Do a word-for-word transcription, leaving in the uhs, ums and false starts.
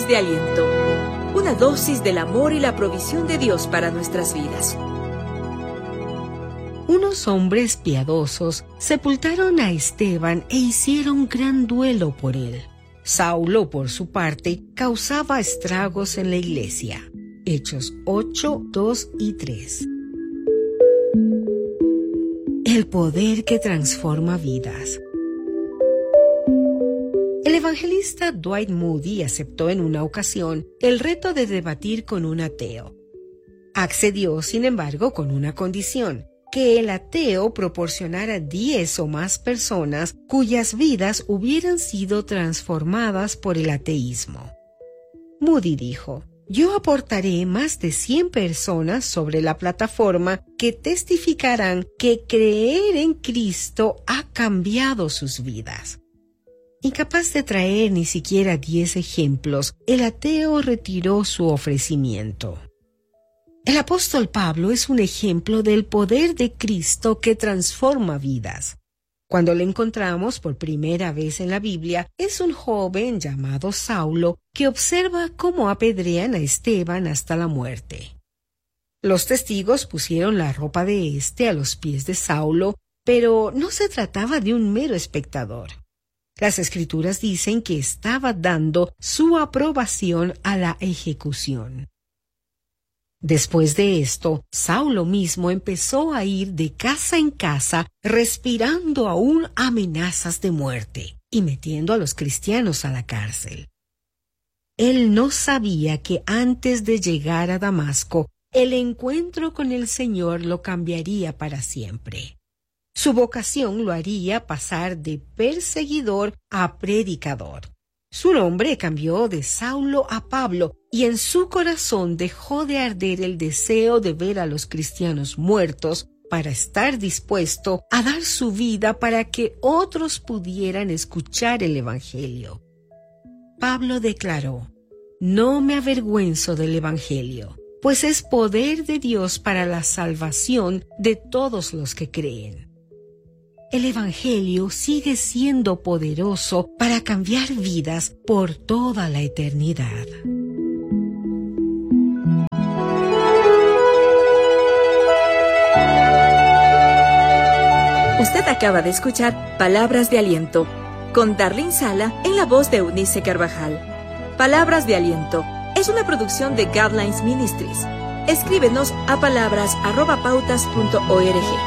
Palabras de aliento. Una dosis del amor y la provisión de Dios para nuestras vidas. Unos hombres piadosos sepultaron a Esteban e hicieron gran duelo por él. Saulo, por su parte, causaba estragos en la iglesia. Hechos ocho, dos y tres. El poder que transforma vidas. El evangelista Dwight Moody aceptó en una ocasión el reto de debatir con un ateo. Accedió, sin embargo, con una condición: que el ateo proporcionara diez o más personas cuyas vidas hubieran sido transformadas por el ateísmo. Moody dijo: yo aportaré más de cien personas sobre la plataforma que testificarán que creer en Cristo ha cambiado sus vidas. Incapaz de traer ni siquiera diez ejemplos, el ateo retiró su ofrecimiento. El apóstol Pablo es un ejemplo del poder de Cristo que transforma vidas. Cuando le encontramos por primera vez en la Biblia, es un joven llamado Saulo que observa cómo apedrean a Esteban hasta la muerte. Los testigos pusieron la ropa de éste a los pies de Saulo, pero no se trataba de un mero espectador. Las Escrituras dicen que estaba dando su aprobación a la ejecución. Después de esto, Saulo mismo empezó a ir de casa en casa, respirando aún amenazas de muerte y metiendo a los cristianos a la cárcel. Él no sabía que antes de llegar a Damasco, el encuentro con el Señor lo cambiaría para siempre. Su vocación lo haría pasar de perseguidor a predicador. Su nombre cambió de Saulo a Pablo, y en su corazón dejó de arder el deseo de ver a los cristianos muertos para estar dispuesto a dar su vida para que otros pudieran escuchar el Evangelio. Pablo declaró: no me avergüenzo del Evangelio, pues es poder de Dios para la salvación de todos los que creen. El Evangelio sigue siendo poderoso para cambiar vidas por toda la eternidad. Usted acaba de escuchar Palabras de Aliento, con Darlene Sala en la voz de Eunice Carvajal. Palabras de Aliento es una producción de Guidelines Ministries. Escríbenos a palabras arroba pautas punto org.